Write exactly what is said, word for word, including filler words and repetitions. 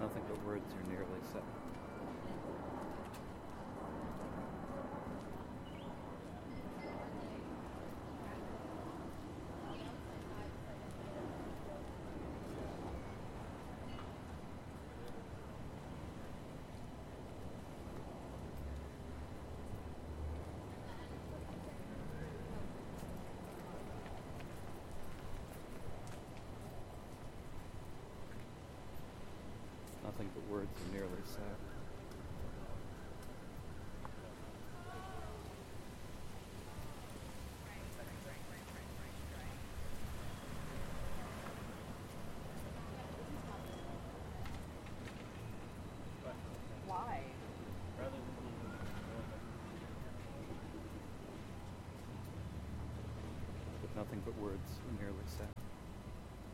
Nothing but words are nearly said. Nothing but words are nearly said. Why? But nothing but words are nearly said.